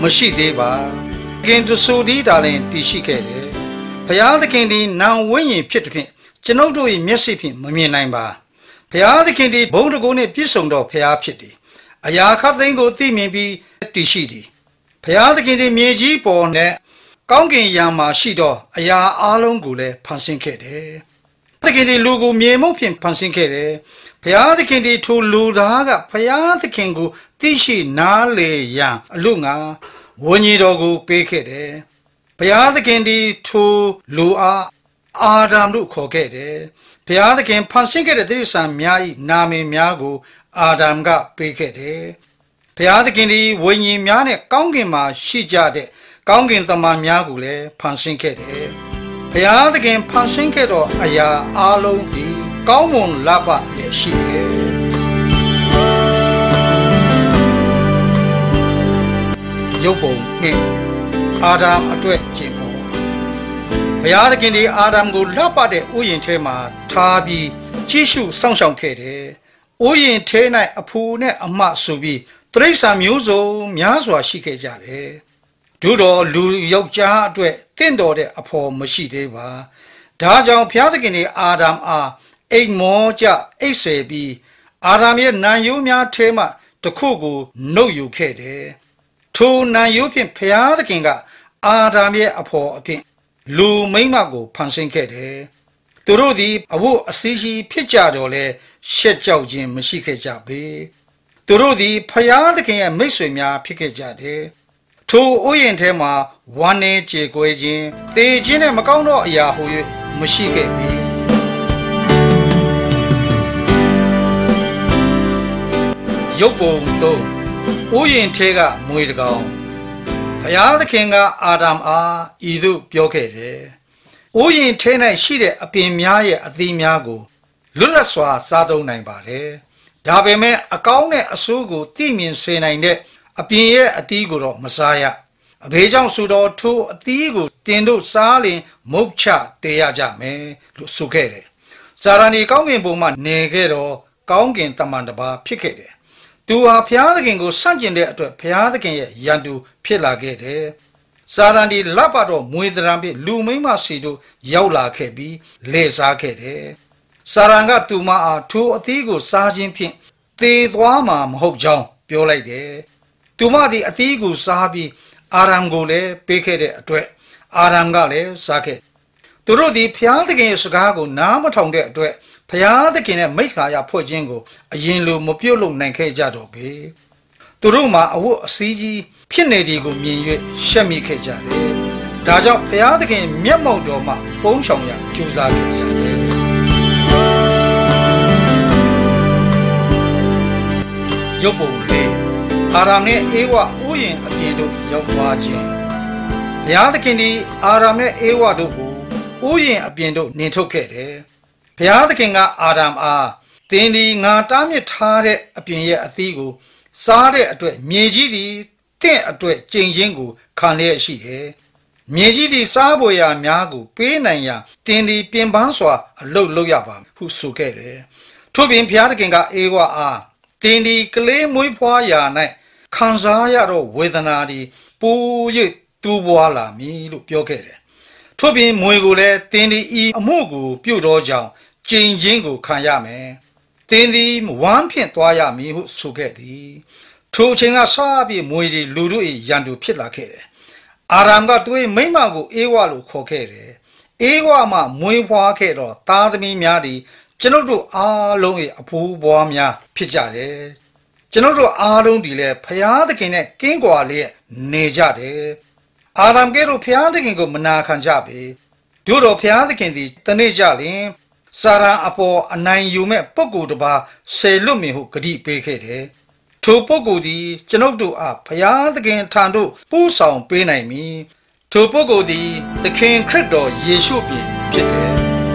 မရှိသေးပါကင်တဆူဒီတာလင်တည်ရှိခဲ့တယ်ဘုရားသခင်ဒီနံဝိညာဉ်ဖြစ်တဲ့ဖြင့်ကျွန်ုပ်တို့၏မျက်စိဖြင့်မမြင်နိုင်ပါဘုရားသခင်ဒီဘုံတကုနှင့်ပြည့်စုံသောဘုရားဖြစ်သည်အရာခတ်သိမ်းကိုသိမြင်ပြီးတည်ရှိသည်ဘုရားသခင်ဒီမြေကြီးပေါ်နဲ့ကောင်းကင်ယံမှာရှိသောအရာအလုံးကိုလည်းဖန်ဆင်းခဲ့တယ်သခင်ဒီလူကိုမြေမှုဖြင့်ဖန်ဆင်းခဲ့တယ်ဘုရားသခင်ဒီထိုလူသားကဘုရားသခင်ကိုသိရှိနားလေရန်အလို့ငါဝိညာဉ်တော်ကိုပေးခဲ့တယ်ဘုရားသခင်ဒီထိုလူအားအာဒမ်တို့ခေါ်ခဲ့တယ်ဘုရားသခင်ဖန်ဆင်းခဲ့တဲ့တိရစ္ဆာန်များ၏နာမည်များကိုအာဒမ်ကပေးခဲ့တယ်ဘုရားသခင်ဒီဝိညာဉ်များနဲ့ကောင်းကင်မှာရှိကြတဲ့ကောင်းကင်တမန်များကိုလည်းဖန်ဆင်းခဲ့တယ်ဘုရားသခင်ဖန်ဆင်းခဲ့သောအရာအလုံးဒီကောင်းမွန်လပလည်းရှိတယ်ရုပ်ပုံနဲ့အာဒမ်အတွက်ကျင့်ဖို့ဘုရားသခင်ဒီအာဒမ်ကိုလပတဲ့ဥယျာဉ်ထဲမှာထားပြီးကြည့်ရှုစောင့်ရှောက်ခဲ့တယ်ဥယျာဉ်ထဲ၌အဖူနဲ့အမဆိုပြီးတိရစ္ဆာန်မျိုးစုံများစွာရှိခဲ့ကြတယ်တို့တော်လူယောက်ျားအတွက်တင့်တော်တဲ့အဖော်မရှိသေးပါဒါကြောင့်ဘုရားသခင်ဒီအာဒမ်အားအိမ်မောကြအိတ်ဆယ်ပြီးအာဒမ်ရဲ့နံရိုးများထဲမှတစ်ခုကိုနှုတ်ယူခဲ့တယ်ထိုနံရိုးဖြင့်ဘုရားသခင်ကအာဒမ်ရဲ့အဖော်အဖြစ်လူမိန်းမကိုဖန်ဆင်းခဲ့တယ်သူတို့သည်အဝတ်အစည်းရှိဖြစ်ကြတော့လဲရှက်ကြောက်ခြင်းမရှိခဲ့ကြပေသူတို့သည်ဘုရားသခင်ရဲ့မိတ်ဆွေများဖြစ်ခဲ့ကြတယ်ထိုဥယျာဉ်ထဲမှာဝမ်းနည်းကြေကွဲခြင်းတေခြင်းနဲ့မကောင်းသောအရာဟူ၍မရှိခဲ့ပြီရုပ်ပုံတော့ဥယျာဉ်ထဲကမွေတကောင်ဘုရားသခင်ကအာဒမ်အားဤသို့ပြောခဲ့တယ်ဥယျာဉ်ထဲ၌ရှိတဲ့အပင်များရဲ့အသီးများကိုလွတ်လပ်စွာစားသုံးနိုင်ပါတယ်ဒါပေမဲ့အကောင်းနဲ့အဆိုးကိုသိမြင်စေနိုင်တဲ့အပြင်ရဲ့အသီးကိုတော့မစားရအဘေးကြောင့်ဆိုတော့ထိုအသီးကိုတင်တို့စားလင်မုတ်ချတေရကြမယ်လို့ဆိုခဲ့တယ်စာရဏီကောင်းကင်ဘုံမှာနေခဲ့တော့ကောင်းကင်တမန်တစ်ပါးဖြစ်ခဲ့တယ်သူဟာဘုရားသခင်ကိုဆန့်ကျင်တဲ့အတွက်ဘုရားသခင်ရဲ့ရန်သူဖြစ်လာခဲ့တယ်စာရဏီလပ်ပါတော့မွေတရံဖြစ်လူမိန်းမစီတို့ရောက်လာခဲ့ပြီးလဲစားခဲ့တယ်စာရန်ကသူမအားထိုအသီးကိုစားခြင်းဖြင့်သေသွားမှာမဟုတ်ကြောင်းပြောလိုက်တယ်သူမသည်အသီးကိုစားပြီးအာရမ်ကိုလည်းပေးခဲ့တဲ့အတွက်အာရမ်ကလည်းစားခဲ့သူတို့သည်ဘုရားသခင်ရဲ့စကားကိုနားမထောင်တဲ့အတွက်ဘုရားသခင်ရဲ့မိစ္ဆာယဖွဲ့ခြင်းကိုအရင်လိုမပြုတ်လုံနိုင်ခဲ့ကြတော့ပေသူတို့မှာအဝတ်အစည်းကြီးဖြစ်နေသည်ကိုမြင်၍ရှက်မိခဲ့ကြတယ်ဒါကြောင့်ဘုရားသခင်မျက်မှောက်တော်မှာပုံးဆောင်ရကြိုးစားခဲ့ကြတယ်ရုပ်ပုံလေးအာရမ်နဲ့အေဝဥယျာဉ်အပြင်တို့ရောက်သွားခြင်းဘုရားသခင်သည်အာရမ်နဲ့အေဝတို့ကိုဥယျာဉ်အပြင်တို့နှင်ထုတ်ခဲ့တယ်ဘုရားသခင်ကအာဒမ်အားသင်ဒီငါတားမြစ်ထားတဲ့အပြင်ရဲ့အသီးကိုစားတဲ့အတွက်မြေကြီးသည်တင့်အတွက်ကျိန်ခြင်းကိုခံလျက်ရှိတယ်မြေကြီးသည်စားပေါ်ရာများကိုပေးနိုင်ရာတင်ဒီပြင်ပန်းစွာအလုတ်လုပ်ရပါဟုဆိုခဲ့တယ်ထို့ပြင်ဘုရားသခင်ကအေဝါအားတင်ဒီကလေးမွေးဖွားရာ၌ခံစားရတော့ဝေဒနာသည်ပို၍တူးပွားလာမည်လို့ပြောခဲ့တယ်ထို့ပြင်မွေကိုလည်းတင်ဒီဤအမှုကိုပြုတ်တော့ကြောင်းကျိန်ခြင်းကိုခံရမယ်တင်ဒီဝမ်းဖြင့်သွားရမည်ဟုဆိုခဲ့သည်ထိုအချိန်ကစပြီးမွေဒီလူတို့၏ရန်သူဖြစ်လာခဲ့တယ်အာရမ်ကသူ၏မိန်းမကိုအေဝါလို့ခေါ်ခဲ့တယ်အေဝါမှမွေးဖွားခဲ့တော့သားသမီးများသည်ကျွန်ုပ်တို့အားလုံး၏အဖိုးဘွားများဖြစ်ကြတယ်ကျွန်ုပ်တို့အားလုံးဒီလည်းဖျားသခင်နဲ့ကင်းကွာလျက်နေကြတယ်အာရမ်ကဲတို့ဖျားသခင်ကိုမနာခံကြပေတို့တော့ဖျားသခင်သည်တနေ့ကြလျင်စာရန်အပေါ်အနိုင်ယူမဲ့ပုဂ္ဂိုလ်တစ်ပါးဆေလွတ်မည်ဟုဂတိပေးခဲ့တယ်ထိုပုဂ္ဂိုလ်သည်ကျွန်ုပ်တို့အားဘုရားသခင်ထံသို့ပို့ဆောင်ပေးနိုင်မည်ထိုပုဂ္ဂိုလ်သည်သခင်ခရစ်တော်ယေရှုဖြစ်တယ်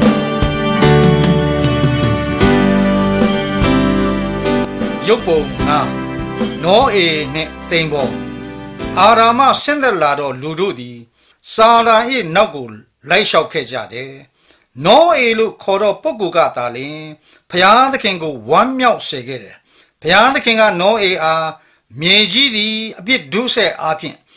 ရုပ်ပုံငါနောအေနှင့်တိမ်ပေါ်အာရာမဆင်းသက်လာသောလူတို့သည်စာရန်၏နောက်ကိုလိုက်လျှောက်ခဲ့ကြတယ်နောအေလို့ခေါ်တော့ပုဂ္ဂိုလ်ကသာလျှင်ဘုရားသခင်ကိုဝမ်းမြောက်စေခဲ့တယ်ဘုရားသခင်ကနောအေအားမြေကြီးသည်အပြစ်ဒုစရိုက်အားဖြင့်